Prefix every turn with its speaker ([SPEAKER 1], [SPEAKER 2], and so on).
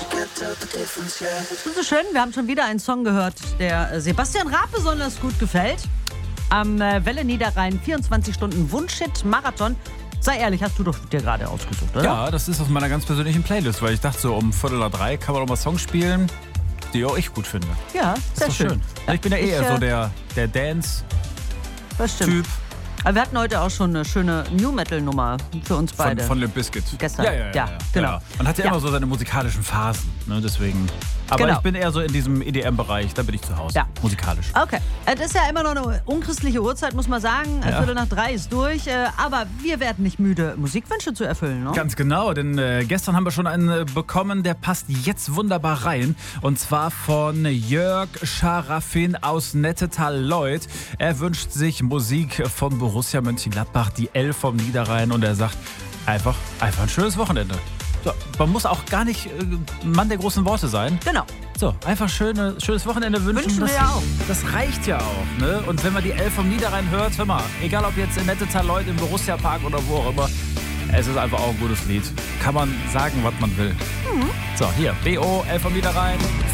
[SPEAKER 1] Das ist so schön, wir haben schon wieder einen Song gehört, der Sebastian Raab besonders gut gefällt. Am Welle Niederrhein 24 Stunden Wunschhit-Marathon. Sei ehrlich, hast du doch dir gerade ausgesucht, oder?
[SPEAKER 2] Ja, das ist aus meiner ganz persönlichen Playlist, weil ich dachte so, um 2:45 kann man doch mal Songs spielen, die auch ich gut finde.
[SPEAKER 1] Ja, sehr
[SPEAKER 2] Das ist doch schön.
[SPEAKER 1] Ja,
[SPEAKER 2] Ich bin ja eher so der Dance-Typ.
[SPEAKER 1] Das stimmt. Aber wir hatten heute auch schon eine schöne New-Metal-Nummer für uns beide.
[SPEAKER 2] Von Limp Bizkit.
[SPEAKER 1] Gestern.
[SPEAKER 2] Ja,
[SPEAKER 1] genau.
[SPEAKER 2] Man hat ja immer so seine musikalischen Phasen, ne, deswegen. Aber
[SPEAKER 1] Genau.
[SPEAKER 2] ich bin eher so in diesem EDM-Bereich, da bin ich zu Hause,
[SPEAKER 1] Ja.
[SPEAKER 2] musikalisch.
[SPEAKER 1] Okay, das ist ja immer noch eine unchristliche Uhrzeit, muss man sagen.
[SPEAKER 2] Ja.
[SPEAKER 1] 2:45 ist durch, aber wir werden nicht müde, Musikwünsche zu erfüllen, ne?
[SPEAKER 2] Ganz genau, denn gestern haben wir schon einen bekommen, der passt jetzt wunderbar rein. Und zwar von Jörg Scharafin aus Nettetal-Leuth. Er wünscht sich Musik von Borussia Mönchengladbach, die 11 vom Niederrhein. Und er sagt, einfach ein schönes Wochenende. So, man muss auch gar nicht Mann der großen Worte sein.
[SPEAKER 1] Genau.
[SPEAKER 2] So, einfach schönes Wochenende wünschen.
[SPEAKER 1] Wünschen wir ja auch.
[SPEAKER 2] Das reicht ja auch. Ne? Und wenn man die 11 vom Niederrhein hört, hör mal, egal ob jetzt in Nettetal-Leuth, im Borussia-Park oder wo auch immer, es ist einfach auch ein gutes Lied. Kann man sagen, was man will. So, hier, BO, 11 vom Niederrhein.